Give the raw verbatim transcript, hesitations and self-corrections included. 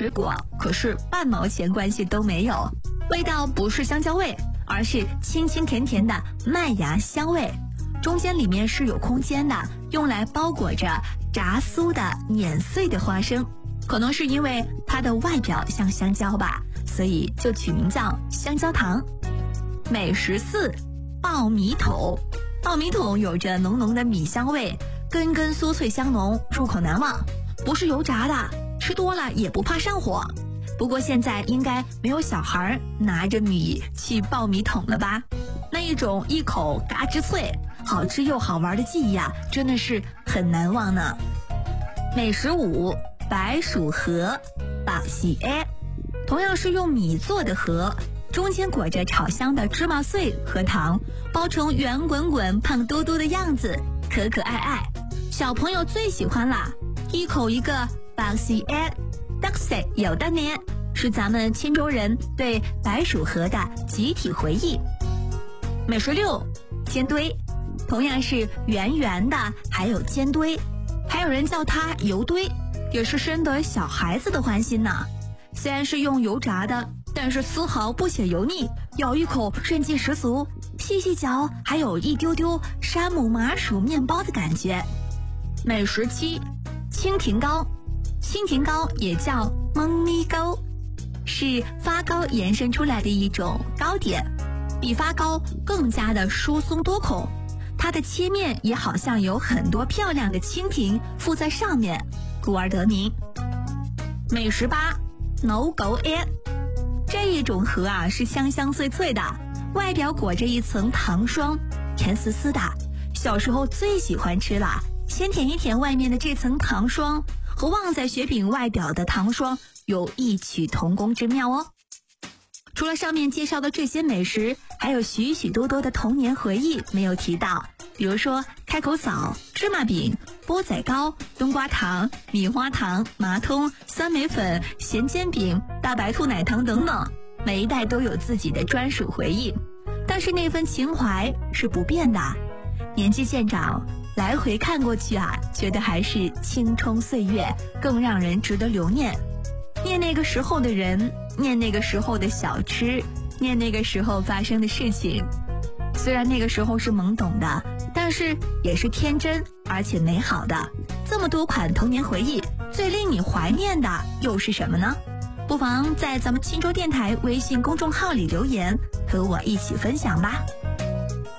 水果，可是半毛钱关系都没有。味道不是香蕉味，而是清清甜甜的麦芽香味，中间里面是有空间的，用来包裹着炸酥的碾碎的花生。可能是因为它的外表像香蕉吧，所以就取名叫香蕉糖。美食四，爆米桶。爆米桶有着浓浓的米香味，根根酥脆香浓，入口难忘。不是油炸的，吃多了也不怕上火。不过现在应该没有小孩拿着米去爆米桶了吧？那一种一口嘎吱脆，好吃又好玩的记忆啊，真的是很难忘呢。美食五，白薯盒。巴西埃，同样是用米做的盒，中间裹着炒香的芝麻碎和糖，包成圆滚滚胖嘟嘟的样子，可可爱爱，小朋友最喜欢啦。一口一个巴西埃，特色有的呢，是咱们钦州人对白薯盒的集体回忆。美食六，煎堆。同样是圆圆的，还有煎堆，还有人叫它油堆，也是深得小孩子的欢心呢。虽然是用油炸的，但是丝毫不显油腻，咬一口韧劲十足，细细嚼还有一丢丢山姆麻薯面包的感觉。美食七，蜻蜓糕。蜻蜓糕也叫焖咪糕，是发糕延伸出来的一种糕点，比发糕更加的疏松多孔，它的切面也好像有很多漂亮的蜻蜓附在上面，故而得名。美食八，脑狗埃。这一种盒啊是香香脆脆的，外表裹着一层糖霜，甜丝丝的，小时候最喜欢吃了。先舔一舔外面的这层糖霜，和旺仔雪饼外表的糖霜有异曲同工之妙哦。除了上面介绍的这些美食，还有许许多多的童年回忆没有提到，比如说开口枣、芝麻饼、钵仔糕、冬瓜糖、米花糖、麻通、酸梅粉、咸煎饼、大白兔奶糖等等，每一代都有自己的专属回忆，但是那份情怀是不变的。年纪渐长，来回看过去啊，觉得还是青葱岁月更让人值得留念。念那个时候的人，念那个时候的小吃，念那个时候发生的事情。虽然那个时候是懵懂的，但是也是天真而且美好的。这么多款童年回忆，最令你怀念的又是什么呢？不妨在咱们钦州电台微信公众号里留言，和我一起分享吧。